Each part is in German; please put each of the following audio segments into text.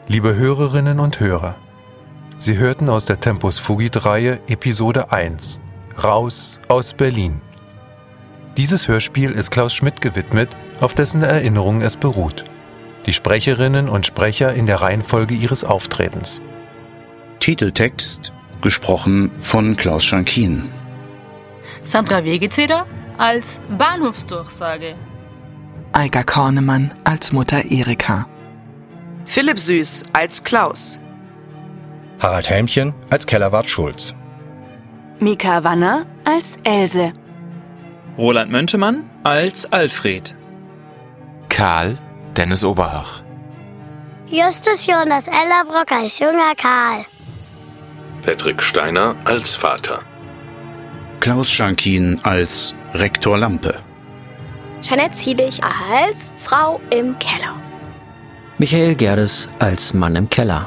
Liebe Hörerinnen und Hörer, Sie hörten aus der Tempus Fugit-Reihe Episode 1, Raus aus Berlin. Dieses Hörspiel ist Klaus Schmidt gewidmet, auf dessen Erinnerung es beruht. Die Sprecherinnen und Sprecher in der Reihenfolge ihres Auftretens. Titeltext, gesprochen von Klaus Schankin. Sandra Wegezeder als Bahnhofsdurchsage. Eiger Kornemann als Mutter Erika. Philipp Süß als Klaus. Harald Helmchen als Kellerwart Schulz. Mika Wanner als Else. Roland Möntemann als Alfred. Karl Dennis Oberhach. Justus Jonas Ellerbrock als junger Karl. Patrick Steiner als Vater. Klaus Schankin als Rektor Lampe. Jeanette Zielich als Frau im Keller. Michael Gerdes als Mann im Keller.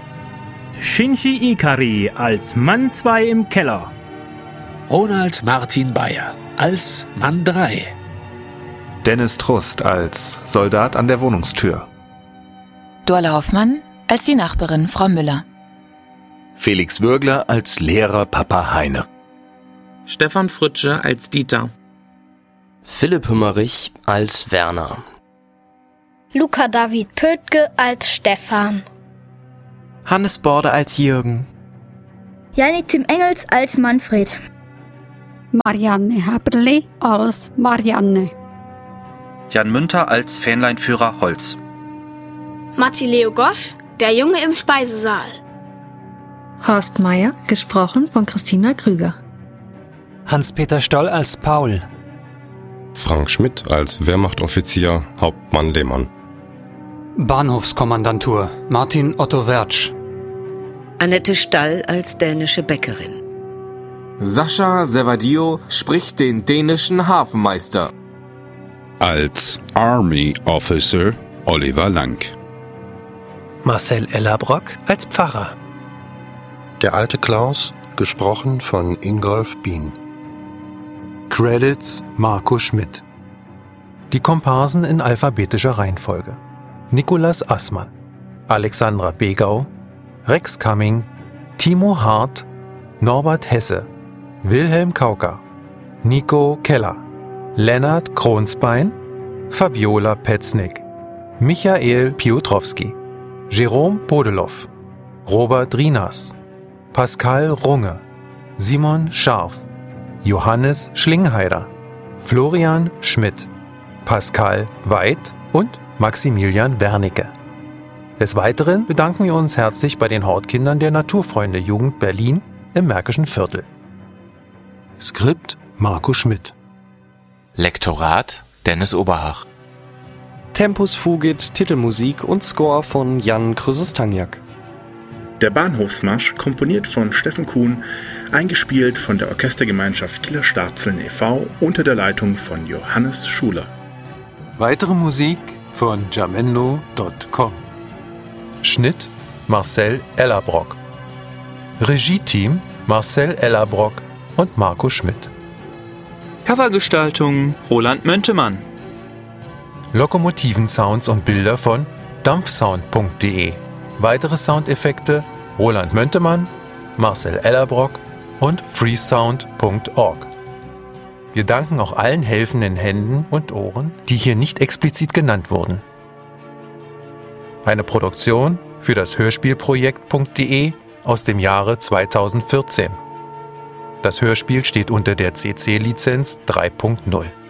Shinji Ikari als Mann 2 im Keller. Ronald Martin Bayer als Mann 3. Dennis Trust als Soldat an der Wohnungstür. Dorla Hoffmann als die Nachbarin Frau Müller. Felix Würgler als Lehrer Papa Heine. Stefan Fritsche als Dieter. Philipp Hümmerich als Werner. Luca David Pöttke als Stefan. Hannes Borde als Jürgen. Jannik Tim Engels als Manfred. Marianne Haberle als Marianne. Jan Münter als Fähnleinführer Holz. Matti Leo Gosch, der Junge im Speisesaal. Horst Meier, gesprochen von Christina Krüger. Hans-Peter Stoll als Paul. Frank Schmidt als Wehrmachtoffizier Hauptmann Lehmann. Bahnhofskommandantur Martin Otto Wertsch. Annette Stall als dänische Bäckerin. Sascha Servadio spricht den dänischen Hafenmeister. Als Army Officer Oliver Lang. Marcel Ellerbrock als Pfarrer. Der alte Klaus, gesprochen von Ingolf Bien. Credits Marco Schmidt. Die Komparsen in alphabetischer Reihenfolge. Nikolas Assmann, Alexandra Begau, Rex Cumming, Timo Hart, Norbert Hesse, Wilhelm Kauka, Nico Keller, Lennart Kronsbein, Fabiola Petznick, Michael Piotrowski, Jerome Podelow, Robert Rinas, Pascal Runge, Simon Scharf, Johannes Schlingheider, Florian Schmidt, Pascal Weid und Maximilian Wernicke. Des Weiteren bedanken wir uns herzlich bei den Hortkindern der Naturfreunde Jugend Berlin im Märkischen Viertel. Skript Marco Schmidt. Lektorat Dennis Oberhach. Tempus Fugit, Titelmusik und Score von Jan Krüsus-Tanjak. Der Bahnhofsmarsch, komponiert von Steffen Kuhn, eingespielt von der Orchestergemeinschaft Kieler Staatzeln e.V. unter der Leitung von Johannes Schuler. Weitere Musik von jamendo.com. Schnitt Marcel Ellerbrock. Regie-Team Marcel Ellerbrock und Marco Schmidt. Covergestaltung Roland Möntemann. Lokomotiven-Sounds und Bilder von dampfsound.de. Weitere Soundeffekte Roland Möntemann, Marcel Ellerbrock und freesound.org. Wir danken auch allen helfenden Händen und Ohren, die hier nicht explizit genannt wurden. Eine Produktion für das Hörspielprojekt.de aus dem Jahre 2014. Das Hörspiel steht unter der CC-Lizenz 3.0.